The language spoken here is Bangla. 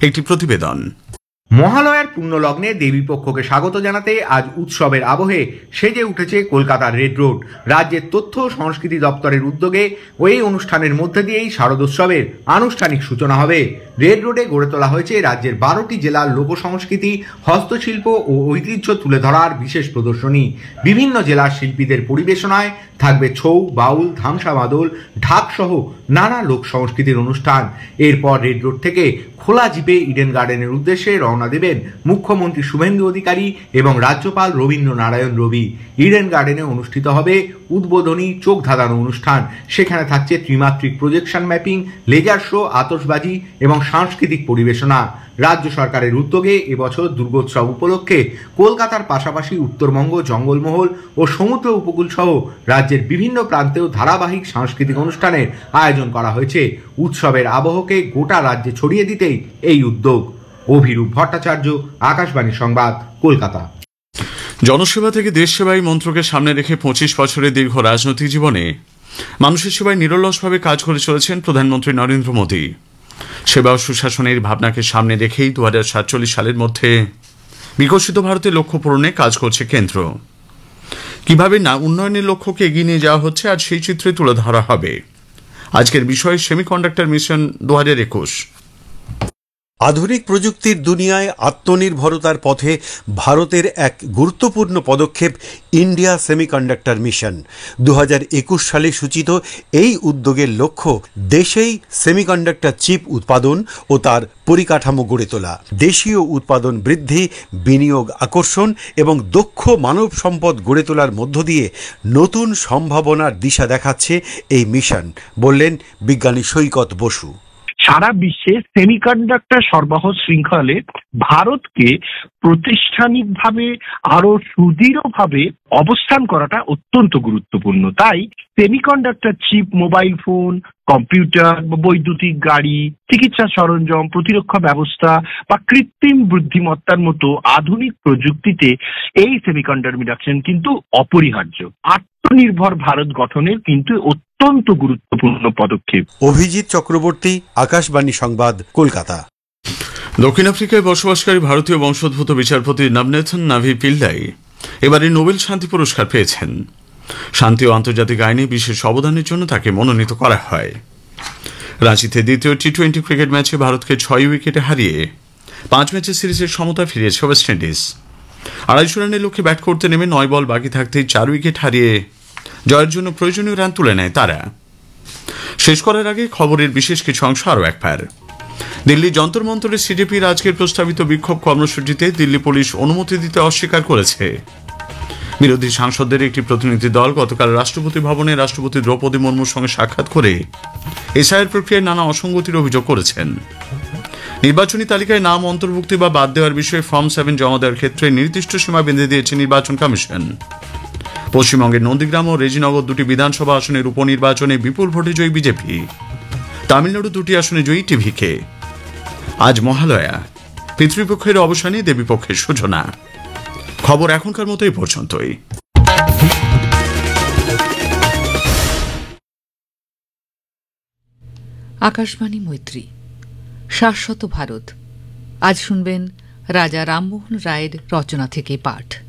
একটি প্রতিবেদন। মহালয়ার পুণ্যলগ্নে দেবীপক্ষকে স্বাগত জানাতে আজ উৎসবের আবহে সেজে উঠেছে কলকাতার রেড রোড। রাজ্যের তথ্য ও সংস্কৃতি দপ্তরের উদ্যোগে ওই অনুষ্ঠানের মধ্যে দিয়েই শারদোৎসবের আনুষ্ঠানিক সূচনা হবে। রেড রোডে গড়ে তোলা হয়েছে রাজ্যের 12টি জেলার লোকসংস্কৃতি, হস্তশিল্প ও ঐতিহ্য তুলে ধরার বিশেষ প্রদর্শনী। বিভিন্ন জেলার শিল্পীদের পরিবেশনায় থাকবে ছৌ, বাউল, ধামসা মাদল, ঢাক সহ নানা লোক সংস্কৃতির অনুষ্ঠান। এরপর রেড রোড থেকে খোলা জিপে ইডেন গার্ডেনের উদ্দেশ্যে রওনা দেবেন মুখ্যমন্ত্রী শুভেন্দু অধিকারী এবং রাজ্যপাল রবীন্দ্র নারায়ণ রবি। ইডেন গার্ডেনে অনুষ্ঠিত হবে উদ্বোধনী চোখ ধাঁধানো অনুষ্ঠান। সেখানে থাকছে ত্রিমাত্রিক প্রজেকশন ম্যাপিং, লেজার শো, আতশবাজি এবং সাংস্কৃতিক পরিবেশনা। রাজ্য সরকারের উদ্যোগে এবছর দুর্গোৎসব উপলক্ষে কলকাতার পাশাপাশি উত্তরবঙ্গ, জঙ্গলমহল ও সমুদ্র উপকূল সহ রাজ্যের বিভিন্ন প্রান্তেও ধারাবাহিক সাংস্কৃতিক অনুষ্ঠানের আয়োজন করা হয়েছে। উৎসবের আবহকে গোটা রাজ্যে ছড়িয়ে দিতেই এই উদ্যোগ। অভিরূপ ভট্টাচার্য, আকাশবাণী সংবাদ, কলকাতা। জনসেবা থেকে দেশ সেবাই মন্ত্রকে সামনে রেখে 25 বছরের দীর্ঘ রাজনৈতিক জীবনে মানুষের সেবায় নিরলসভাবে কাজ করে চলেছেন প্রধানমন্ত্রী নরেন্দ্র মোদী। সেবা ও সুশাসনের ভাবনাকে সামনে রেখেই 2047 সালের মধ্যে বিকশিত ভারতের লক্ষ্য পূরণে কাজ করছে কেন্দ্র। কিভাবে না উন্নয়নের লক্ষ্যকে এগিয়ে নিয়ে যাওয়া হচ্ছে আজ সেই চিত্রে তুলে ধরা হবে। আজকের বিষয় সেমিকন্ডাক্টর মিশন 2021। আধুনিক প্রযুক্তির দুনিয়ায় আত্মনির্ভরতার পথে ভারতের এক গুরুত্বপূর্ণ পদক্ষেপ ইন্ডিয়া সেমিকন্ডাক্টর মিশন। 2021 সালে সূচিত এই উদ্যোগের লক্ষ্য দেশেই সেমিকন্ডাক্টর চিপ উৎপাদন ও তার পরিকাঠামো গড়ে তোলা, দেশীয় উৎপাদন বৃদ্ধি, বিনিয়োগ আকর্ষণ এবং দক্ষ মানব সম্পদ গড়ে তোলার মধ্য দিয়ে নতুন সম্ভাবনার দিশা দেখাচ্ছে এই মিশন, বললেন বিজ্ঞানী সৈকত বসু। সারা বিশ্বে সেমিকন্ডাক্টর সরবরাহ শৃঙ্খলে ভারতকে প্রাতিষ্ঠানিকভাবে আরো সুদৃঢ়ভাবে অবস্থান করাটা অত্যন্ত গুরুত্বপূর্ণ। তাই semiconductor chip, mobile phone, computer, বৈদ্যুতিক গাড়ি, চিকিৎসা সরঞ্জাম, প্রতিরক্ষা ব্যবস্থা বা কৃত্রিম বুদ্ধিমত্তার মতো আধুনিক প্রযুক্তিতে এই সেমিকন্ডাক্টর মিশন কিন্তু অপরিহার্য। আত্মনির্ভর ভারত গঠনের কিন্তু অত্যন্ত গুরুত্বপূর্ণ পদক্ষেপ। অভিজিৎ চক্রবর্তী, আকাশবাণী সংবাদ, কলকাতা। দক্ষিণ আফ্রিকায় বসবাসকারী ভারতীয় বংশোদ্ভূত বিচারপতি নবনেথন নাভি পিল্লাই এবারে নোবেল শান্তি পুরস্কার পেয়েছেন। শান্তি ও আন্তর্জাতিক আইনে বিশেষ অবদানের জন্য তাকে মনোনীত করা হয়। রাঁচিতে দ্বিতীয় টি-20 ক্রিকেট ম্যাচে ভারতকে 6 উইকেটে হারিয়ে 5 ম্যাচের সিরিজের সমতা ফিরিয়েছে ওয়েস্ট ইন্ডিজ। 250 রানের লক্ষ্যে ব্যাট করতে নেমে 9 বল বাকি থাকতেই 4 উইকেট হারিয়ে জয়ের জন্য প্রয়োজনীয় রান তুলে নেয় তারা। শেষ করার আগে খবরের বিশেষ কিছু অংশ আরও একবার। দিল্লি যন্তর মন্তরে সিজেপির আজকের প্রস্তাবিত বিক্ষোভ কর্মসূচিতে দিল্লি পুলিশ অনুমতি দিতে অস্বীকার করেছে। বিরোধী সাংসদদের একটি প্রতিনিধি দল গতকাল রাষ্ট্রপতি ভবনে রাষ্ট্রপতি দ্রৌপদী মুর্মুর সঙ্গে সাক্ষাৎ করে এসআইআর প্রক্রিয়ায় নানা অসঙ্গতির অভিযোগ করেছেন। নির্বাচনী তালিকায় নাম অন্তর্ভুক্তি বা বাদ দেওয়ার বিষয়ে ফর্ম 7 জমা দেওয়ার ক্ষেত্রে নির্দিষ্ট সীমা বেঁধে দিয়েছে নির্বাচন কমিশন। পশ্চিমবঙ্গের নন্দীগ্রাম ও রেজিনগর দুটি বিধানসভা আসনের উপনির্বাচনে বিপুল ভোটে জয়ী বিজেপি। তামিলনাড়ু দুটি আসনে জয়ী টিভিকে। আজ মহালয়া, পিতৃপক্ষের অবসানে দেবীপক্ষের সূচনা। খবর এখনকার মতো এই পর্যন্তই। আকাশবাণী মৈত্রী, শাশ্বত ভারত। আজ শুনবেন রাজা রামমোহন রায়ের রচনা থেকে পাঠ।